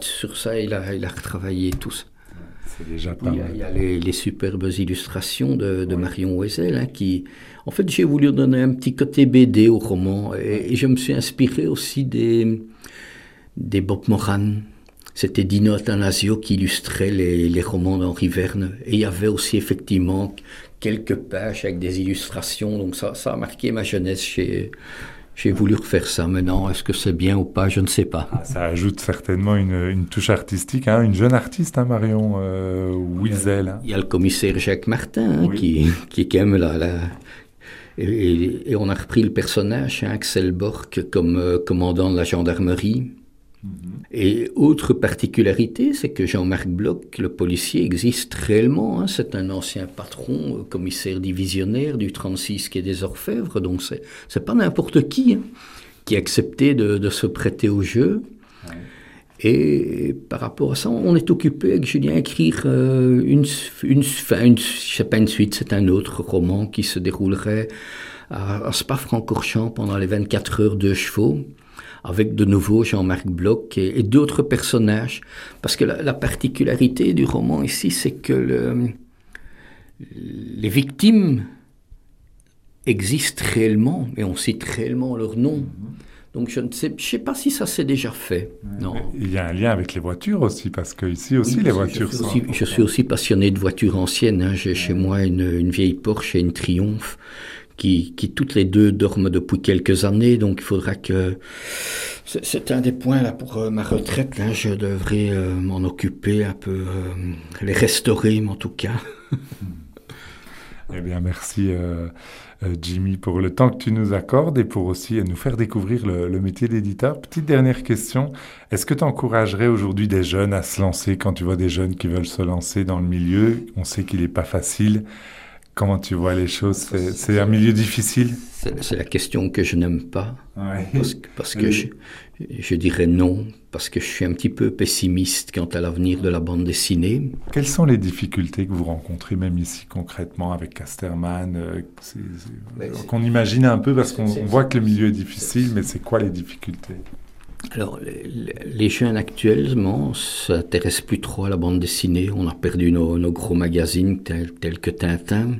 sur ça, il a retravaillé tout ça. C'est déjà pas mal. Il y a les superbes illustrations de Marion Oisel, hein, qui... En fait, j'ai voulu donner un petit côté BD au roman, et je me suis inspiré aussi des Bob Moran. C'était Dino Attanasio qui illustrait les romans d'Henri Verne. Et il y avait aussi effectivement quelques pages avec des illustrations. Donc ça a marqué ma jeunesse. J'ai voulu refaire ça. Maintenant, est-ce que c'est bien ou pas, je ne sais pas. Ça ajoute certainement une touche artistique. Hein, une jeune artiste, hein, Marion Oisel. Hein. Il y a le commissaire Jacques Martin, hein, qui est quand même là. Et on a repris le personnage, hein, Axel Borck, comme commandant de la gendarmerie. Et autre particularité, c'est que Jean-Marc Bloch, le policier, existe réellement. Hein. C'est un ancien patron, commissaire divisionnaire du 36 quai des Orfèvres. Donc c'est pas n'importe qui a accepté de se prêter au jeu. Ouais. Et par rapport à ça, on est occupé avec Julien à écrire je sais pas une suite, c'est un autre roman qui se déroulerait à Spa-Francorchamps pendant les 24 heures de chevaux, avec de nouveau Jean-Marc Bloch et d'autres personnages. Parce que la particularité du roman ici, c'est que les victimes existent réellement, et on cite réellement leur nom. Donc je ne sais pas si ça s'est déjà fait. Non. Il y a un lien avec les voitures aussi, parce qu'ici aussi les voitures sont... Je suis aussi passionné de voitures anciennes. Hein. J'ai chez moi une vieille Porsche et une Triumph, qui toutes les deux dorment depuis quelques années, donc il faudra que... C'est un des points là pour ma retraite, là, je devrais m'en occuper un peu, les restaurer en tout cas. Eh bien merci Jimmy pour le temps que tu nous accordes et pour aussi nous faire découvrir le métier d'éditeur. Petite dernière question, est-ce que tu encouragerais aujourd'hui des jeunes à se lancer quand tu vois des jeunes qui veulent se lancer dans le milieu? On sait qu'il n'est pas facile. Comment tu vois les choses? C'est un milieu difficile? C'est la question que je n'aime pas. Ouais. Parce que je dirais non, parce que je suis un petit peu pessimiste quant à l'avenir de la bande dessinée. Quelles sont les difficultés que vous rencontrez, même ici concrètement avec Casterman, qu'on imagine un peu, parce qu'on voit que le milieu est difficile, mais c'est quoi les difficultés? Alors, les jeunes actuellement ne s'intéressent plus trop à la bande dessinée. On a perdu nos gros magazines tels que Tintin.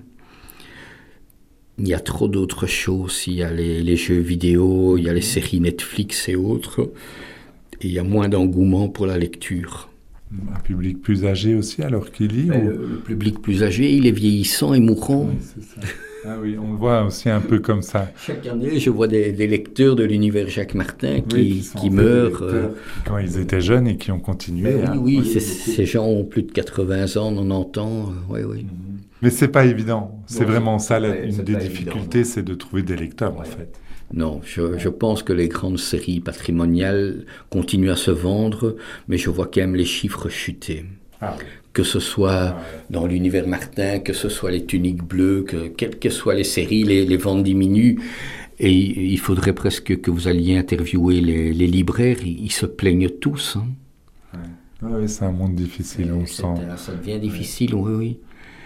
Il y a trop d'autres choses. Il y a les jeux vidéo, il y a les séries Netflix et autres. Et il y a moins d'engouement pour la lecture. Un public plus âgé aussi, alors qu'il lit Le public plus âgé, il est vieillissant et mourant. Oui, c'est ça. Ah oui, on le voit aussi un peu comme ça. Chaque année, je vois des lecteurs de l'univers Jacques Martin qui meurent. Quand ils étaient jeunes et qui ont continué. Oui, ces gens ont plus de 80 ans, 90 ans. Oui. Mais c'est pas évident. C'est vraiment ça, une des difficultés, c'est de trouver des lecteurs, en fait. Non, je pense que les grandes séries patrimoniales continuent à se vendre, mais je vois quand même les chiffres chuter. Ah oui. Que ce soit dans l'univers Martin, que ce soit les tuniques bleues, quelles que soient les séries, les ventes diminuent. Et il faudrait presque que vous alliez interviewer les libraires, ils se plaignent tous. Hein. Oui, c'est un monde difficile, on le sent. Ça devient difficile, oui.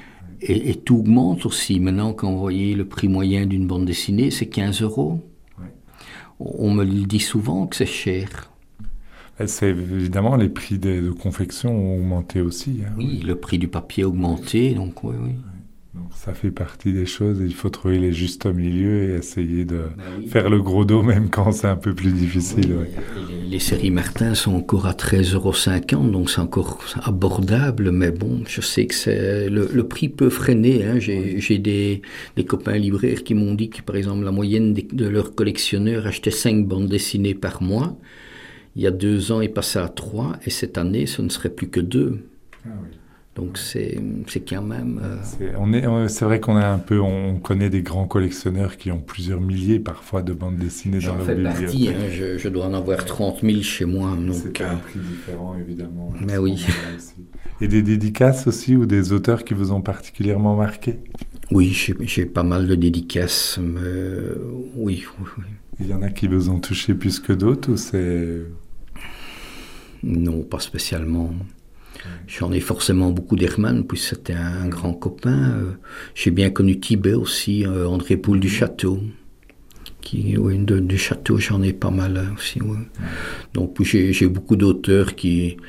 Et tout augmente aussi. Maintenant, quand vous voyez le prix moyen d'une bande dessinée, c'est 15 €. Ouais. On me le dit souvent que c'est cher. C'est évidemment, les prix de confection ont augmenté aussi. Hein. Oui, le prix du papier a augmenté, donc oui. Donc ça fait partie des choses, et il faut trouver les justes milieux et essayer de faire le gros dos, même quand c'est un peu plus difficile. Oui. Les séries Martin sont encore à 13,50 €, donc c'est encore abordable, mais bon, je sais que le prix peut freiner. Hein. J'ai des copains libraires qui m'ont dit que, par exemple, la moyenne de leurs collectionneurs achetait 5 bandes dessinées par mois. Il y a 2 ans, il passait à 3, et cette année, ce ne serait plus que 2. Ah oui. Donc c'est quand même... C'est vrai qu'on a un peu... On connaît des grands collectionneurs qui ont plusieurs milliers parfois de bandes dessinées dans leur bibliothèque. J'en fais partie, je dois en avoir 30 000 chez moi. C'est un prix différent, évidemment. Mais oui. Et des dédicaces aussi, ou des auteurs qui vous ont particulièrement marqué? Oui, j'ai pas mal de dédicaces. Oui. Il y en a qui vous ont touché plus que d'autres, ou c'est... Non, pas spécialement. J'en ai forcément beaucoup d'Herman, puis c'était un grand copain. J'ai bien connu Tibet aussi, André Poul du Château. Du Château, j'en ai pas mal aussi. Ouais. Donc j'ai beaucoup d'auteurs qui